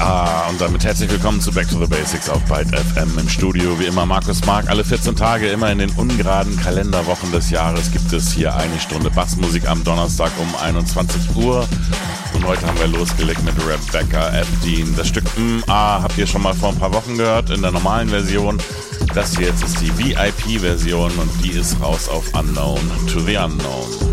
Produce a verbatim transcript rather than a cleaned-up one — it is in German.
Ja, und damit herzlich willkommen zu Back to the Basics auf Byte F M im Studio. Wie immer Markus Mark, alle vierzehn Tage, immer in den ungeraden Kalenderwochen des Jahres gibt es hier eine Stunde Bassmusik am Donnerstag um einundzwanzig Uhr. Und heute haben wir losgelegt mit Rebecca Abdeen. Das Stück M A habt ihr schon mal vor ein paar Wochen gehört in der normalen Version. Das hier jetzt ist die V I P-Version und die ist raus auf Unknown to the Unknown.